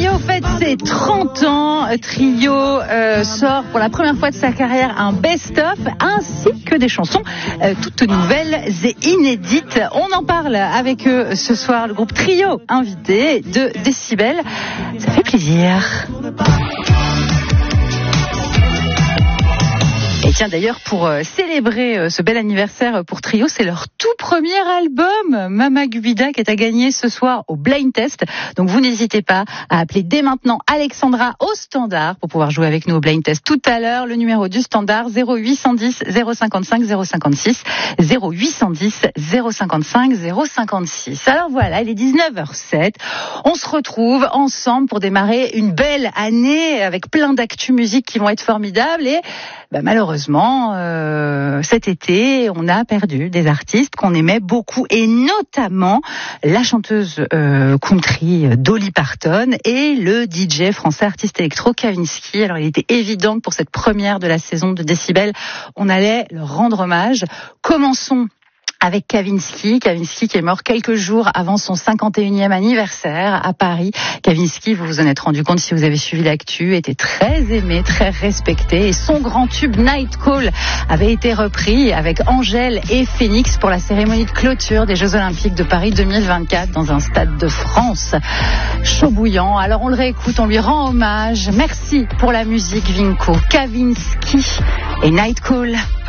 Trio fête ses 30 ans. Trio sort pour la première fois de sa carrière un best-of ainsi que des chansons toutes nouvelles et inédites. On en parle avec eux ce soir, le groupe Trio invité de Décibel. Ça fait plaisir. Et tiens, d'ailleurs, pour célébrer ce bel anniversaire pour Trio, c'est leur tout premier album, Mama Gubida, qui est à gagner ce soir au Blind Test. Donc vous n'hésitez pas à appeler dès maintenant Alexandra au standard pour pouvoir jouer avec nous au Blind Test tout à l'heure. Le numéro du standard 0810 055 056 0810 055 056. Alors voilà, il est 19h07. On se retrouve ensemble pour démarrer une belle année avec plein d'actu musique qui vont être formidables et malheureusement, cet été, on a perdu des artistes qu'on aimait beaucoup et notamment la chanteuse country Dolly Parton et le DJ français artiste électro Kavinsky. Alors, il était évident que pour cette première de la saison de Décibel, on allait leur rendre hommage. Commençons avec Kavinsky qui est mort quelques jours avant son 51e anniversaire à Paris. Kavinsky, vous vous en êtes rendu compte si vous avez suivi l'actu, était très aimé, très respecté et son grand tube Night Call avait été repris avec Angèle et Phoenix pour la cérémonie de clôture des Jeux Olympiques de Paris 2024 dans un stade de France chaud bouillant. Alors on le réécoute, on lui rend hommage. Merci pour la musique Vinko, Kavinsky et Night Call.